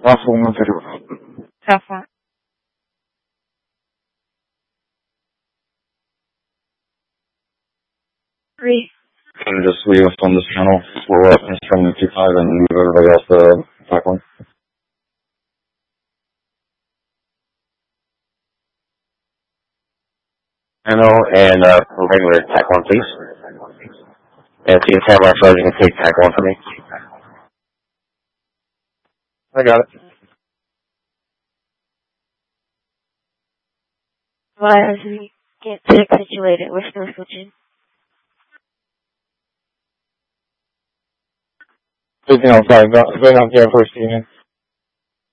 Possible 131. Alpha. Three. Can you just leave us on this channel? We're up from 25 and leave everybody else to attack one. And regular attack one, please. And see if Samurai Sergeant can take attack one for me. I got it. Why, as we get tech situated, we're still switching. 1505, going up there first unit.